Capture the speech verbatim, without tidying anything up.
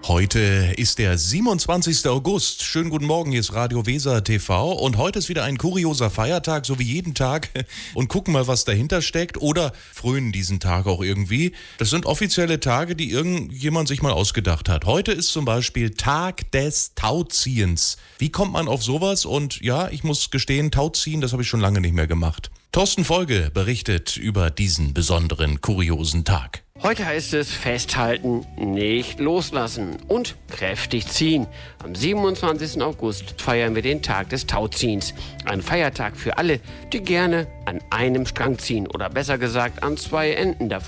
Heute ist der siebenundzwanzigster August. Schönen guten Morgen, hier ist Radio Weser T V. Und heute ist wieder ein kurioser Feiertag, so wie jeden Tag. Und gucken mal, was dahinter steckt. Oder frönen diesen Tag auch irgendwie. Das sind offizielle Tage, die irgendjemand sich mal ausgedacht hat. Heute ist zum Beispiel Tag des Tauziehens. Wie kommt man auf sowas? Und ja, ich muss gestehen, Tauziehen, das habe ich schon lange nicht mehr gemacht. Thorsten Folge berichtet über diesen besonderen, kuriosen Tag. Heute heißt es festhalten, nicht loslassen und kräftig ziehen. Am siebenundzwanzigsten August feiern wir den Tag des Tauziehens. Ein Feiertag für alle, die gerne an einem Strang ziehen oder besser gesagt an zwei Enden davon.